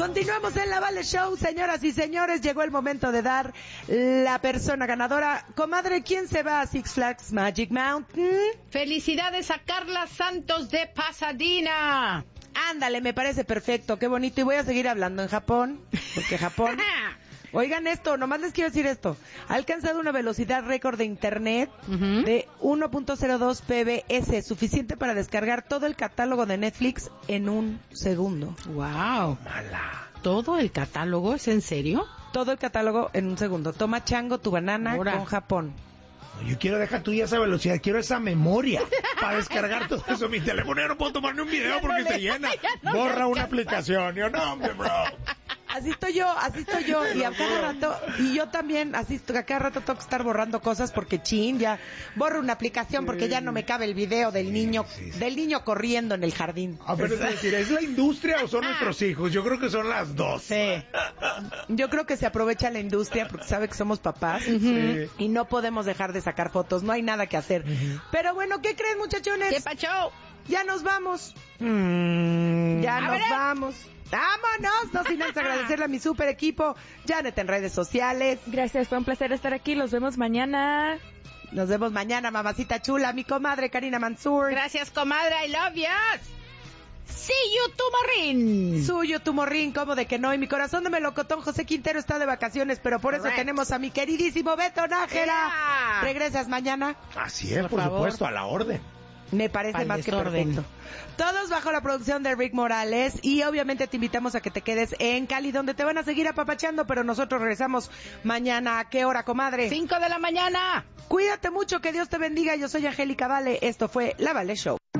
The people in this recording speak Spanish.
Continuamos en la Vale Show, señoras y señores. Llegó el momento de dar la persona ganadora. Comadre, ¿quién se va a Six Flags Magic Mountain? Felicidades a Carla Santos de Pasadena. Ándale, me parece perfecto, qué bonito. Y voy a seguir hablando en Japón, porque Japón... Oigan esto, nomás les quiero decir esto. Ha alcanzado una velocidad récord de internet de 1.02 PBS, suficiente para descargar todo el catálogo de Netflix en un segundo. Wow. Mala. ¿Todo el catálogo? ¿Es en serio? Todo el catálogo en un segundo. Toma chango tu banana con Japón. Yo quiero dejar tuya esa velocidad, quiero esa memoria para descargar todo eso. Mi teléfono ya no puedo tomarme un video porque se llena. Borra una aplicación. Yo no, hombre, bro. Así estoy yo, y a cada rato, y yo también, así a cada rato tengo que estar borrando cosas porque ya borro una aplicación porque ya no me cabe el video del niño corriendo en el jardín. A ver, es decir, ¿es la industria o son nuestros hijos? Yo creo que son las dos. Sí. Yo creo que se aprovecha la industria porque sabe que somos papás y no podemos dejar de sacar fotos, no hay nada que hacer. Pero bueno, ¿qué creen, muchachones? ¿Qué pacho? Ya nos vamos. Ya nos vamos. ¡Vámonos! No sin antes agradecerle a mi super equipo, Janet en redes sociales. Gracias, fue un placer estar aquí. Los vemos mañana. Nos vemos mañana, mamacita chula. Mi comadre Karina Mansur. Gracias, comadre. I love you. See you tomorrow. Suyo tu morrín, ¿cómo de que no? Y mi corazón de melocotón José Quintero está de vacaciones, pero por eso tenemos a mi queridísimo Beto Nájera. Yeah. ¿Regresas mañana? Así es, por favor. supuesto, a la orden. Me parece más que perfecto. Todos bajo la producción de Rick Morales y obviamente te invitamos a que te quedes en Cali, donde te van a seguir apapachando, pero nosotros regresamos mañana. ¿A qué hora, comadre? 5 de la mañana. Cuídate mucho, que Dios te bendiga. Yo soy Angélica Vale. Esto fue La Vale Show.